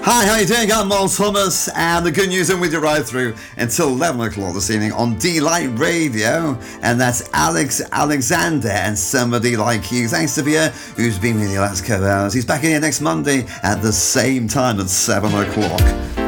Hi, how you doing? I'm Mal Thomas, and the good news I'm with you right through until 11 o'clock this evening on D-Light Radio, and that's Alex Alexander and Somebody Like You. Thanks to Pierre, who's been with you the last couple hours. He's back in here next Monday at the same time at 7 o'clock.